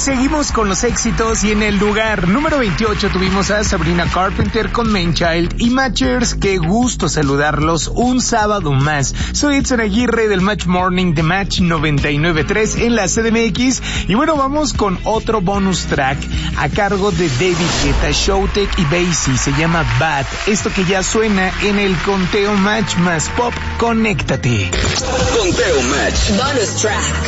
seguimos con los éxitos y en el lugar número 28 tuvimos a Sabrina Carpenter con Mainchild y Matchers. Qué gusto saludarlos un sábado más. Soy Edson Aguirre del Match Morning de Match 99.3 en la CDMX y bueno, vamos con otro bonus track a cargo de David Guetta, Showtek y Basie. Se llama Bad. Esto que ya suena en el conteo Match más Pop. Conéctate. Conteo Match. Bonus track.